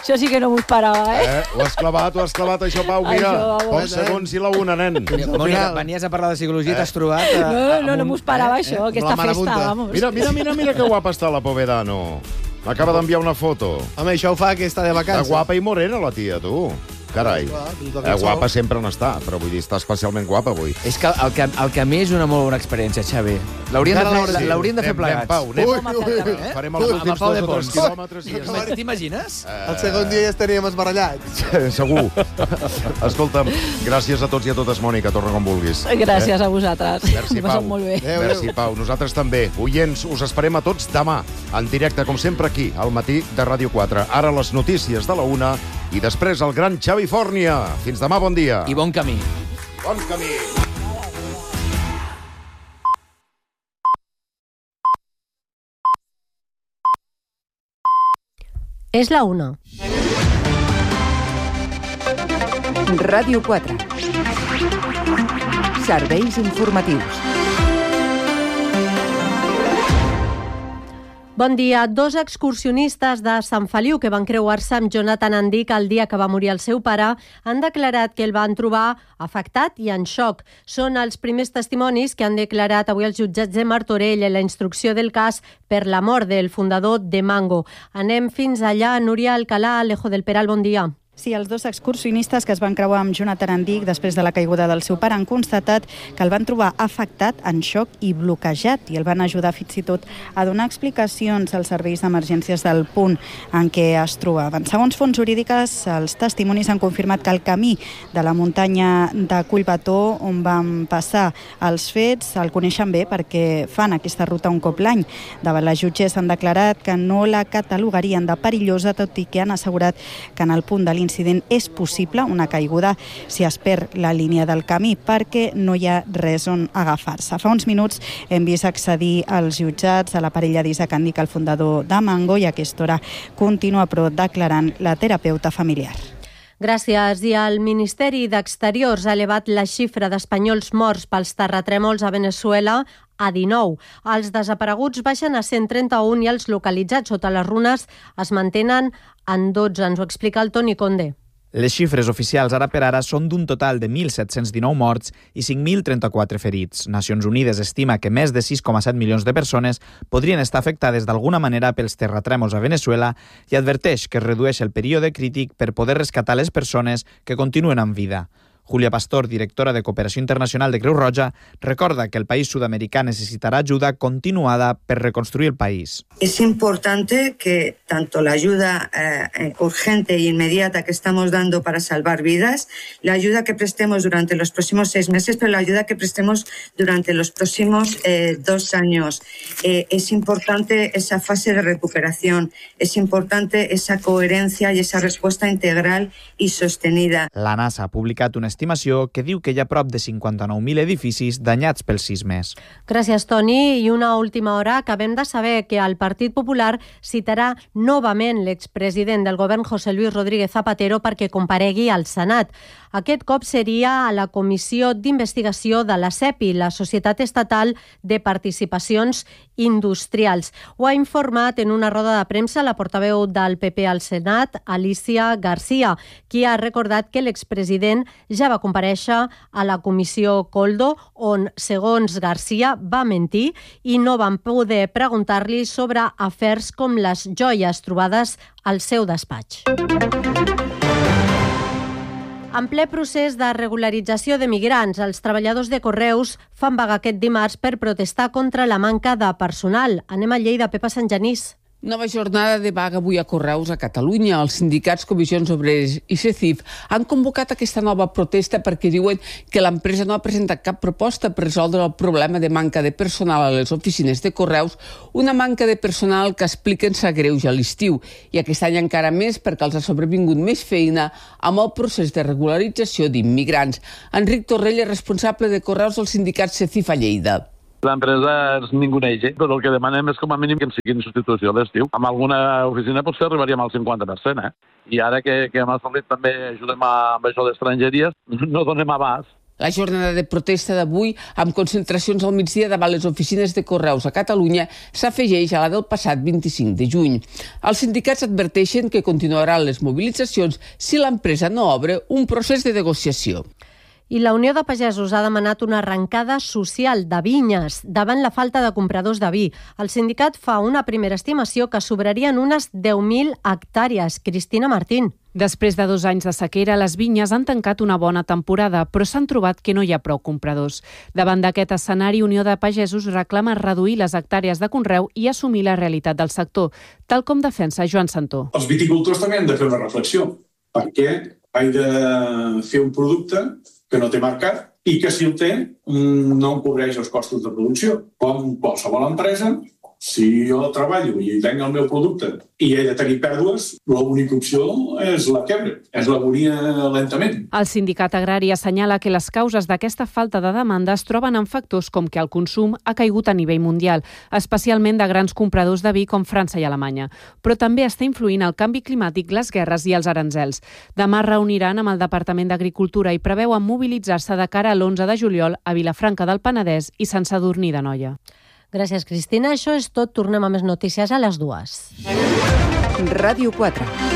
Això sí que no m'ho esperava, Ho has clavat, això, Pau, mira. Pocs segons i la una, nen. Mònica, venies a parlar de psicologia i t'has trobat... No m'ho esperava, això, aquesta festa, vamos. Mira que guapa està la Povedano. M'acaba d'enviar una foto. Home, això ho fa que està de vacances. Guapa i morena, la tia, tu. Carai. Guapa sempre n'està, però vull dir, està especialment guapa avui. És que el camí és una molt bona experiència, Xavi. L'hauríem de fer plegats. Farem els últims 2 o 3 quilòmetres i ja està. T'imagines? El segon dia ja estaríem esbarallats. Segur. Escolta'm, gràcies a tots i a totes, Mònica, torna com vulguis. Gràcies a vosaltres. Merci, Pau. Molt bé. Merci, Pau. Nosaltres també. Oients, us esperem a tots demà, en directe, com sempre, aquí, al matí de Ràdio 4. Ara les notícies de la 1 i després el gran Xavi Fòrnia. Fins demà, bon dia. I bon camí. Bon camí. És la 1. Ràdio 4. Serveis informatius. Bon dia. 2 excursionistes de Sant Feliu que van creuar-se amb Jonathan Andic el dia que va morir el seu pare han declarat que el van trobar afectat i en xoc. Són els primers testimonis que han declarat avui els jutjats de Martorell en la instrucció del cas per la mort del fundador de Mango. Anem fins allà. Núria Alcalà, Alejo del Peral, bon dia. Sí, els 2 excursionistes que es van creuar amb Jonathan Andic després de la caiguda del seu pare han constatat que el van trobar afectat, en xoc i bloquejat, i el van ajudar fins i tot a donar explicacions als serveis d'emergències del punt en què es trobaven. Segons fonts jurídiques, els testimonis han confirmat que el camí de la muntanya de Collbató, on van passar els fets, el coneixen bé perquè fan aquesta ruta un cop l'any. Davant les jutges han declarat que no la catalogarien de perillosa, tot i que han assegurat que en el punt de l'incident és possible una caiguda si es perd la línia del camí, perquè no hi ha res on agafar-se. Fa uns minuts hem vist accedir als jutjats a la parella d'Isaac Andic, el fundador de Mango, i a aquesta hora continua però declarant la terapeuta familiar. Gràcies. I el Ministeri d'Exteriors ha elevat la xifra d'espanyols morts pels terratrèmols a Venezuela a 19. Els desapareguts baixen a 131 i els localitzats sota les runes es mantenen en 12. Ens ho explica el Toni Conde. Les xifres oficials ara per ara són d'un total de 1.719 morts i 5.034 ferits. Nacions Unides estima que més de 6,7 milions de persones podrien estar afectades d'alguna manera pels terratrèmols a Venezuela i adverteix que es redueix el període crític per poder rescatar les persones que continuen amb vida. Julia Pastor, directora de Cooperació Internacional de Creu Roja, recorda que el país sudamericà necesitará ayuda continuada para reconstruir el país. Es importante que tanto la ayuda urgente e inmediata que estamos dando para salvar vidas, la ayuda que prestemos durante los próximos 6 meses, pero la ayuda que prestemos durante los próximos 2 años. Es importante esa fase de recuperación, es importante esa coherencia y esa respuesta integral y sostenida. La NASA ha publicat una estimació que diu que hi ha prop de 59.000 edificis danyats pels sismes. Gràcies, Toni. I una última hora. Acabem de saber que el Partit Popular citarà novament l'expresident del govern, José Luis Rodríguez Zapatero, perquè comparegui al Senat. Aquest cop seria a la Comissió d'Investigació de la SEPI, la Societat Estatal de Participacions Industrials. Ho ha informat en una roda de premsa la portaveu del PP al Senat, Alicia García, qui ha recordat que l'expresident ja va comparèixer a la Comissió Coldo, on, segons García, va mentir i no van poder preguntar-li sobre afers com les joies trobades al seu despatx. En ple procés de regularització de migrants, els treballadors de Correus fan vaga aquest dimarts per protestar contra la manca de personal. Anem a Lleida, Pepa Santgenís. Nova jornada de vaga avui a Correus a Catalunya. Els sindicats Comissions Obreres i CECIF han convocat aquesta nova protesta perquè diuen que l'empresa no ha presentat cap proposta per resoldre el problema de manca de personal a les oficines de Correus, una manca de personal que expliquen s'agreuja a l'estiu i aquest any encara més perquè els ha sobrevingut més feina amb el procés de regularització d'immigrants. Enric Torrell és responsable de Correus del sindicat CECIF a Lleida. L'empresa és ninguneix, però el que demanem és com a mínim que en siguin substitució a l'estiu. Amb alguna oficina potser arribaríem al 50%, I ara que hem assolit també ajudem amb això d'estrangeries, no donem abast. La jornada de protesta d'avui, amb concentracions al migdia davant les oficines de Correus a Catalunya, s'afegeix a la del passat 25 de juny. Els sindicats adverteixen que continuaran les mobilitzacions si l'empresa no obre un procés de negociació. I la Unió de Pagesos ha demanat una arrencada social de vinyes davant la falta de compradors de vi. El sindicat fa una primera estimació que sobrarien unes 10.000 hectàrees. Cristina Martín. Després de 2 anys de sequera, les vinyes han tancat una bona temporada, però s'han trobat que no hi ha prou compradors. Davant d'aquest escenari, Unió de Pagesos reclama reduir les hectàrees de conreu i assumir la realitat del sector, tal com defensa Joan Santó. Els viticultors també han de fer una reflexió. Per què he de fer un producte que no té mercat i que si el té no em cobreix els costos de producció? Com qualsevol empresa, si jo treballo i tenc el meu producte i he de tenir pèrdues, l'única opció és la quebra, és l'agonia lentament. El sindicat agrari assenyala que les causes d'aquesta falta de demanda es troben en factors com que el consum ha caigut a nivell mundial, especialment de grans compradors de vi com França i Alemanya. Però també està influint el canvi climàtic, les guerres i els aranzels. Demà reuniran amb el Departament d'Agricultura i preveuen mobilitzar-se de cara a l'11 de juliol a Vilafranca del Penedès i Sant Sadurní d'Anoia. Gràcies, Cristina. Això és tot. Tornem a més notícies a les 2. Ràdio 4.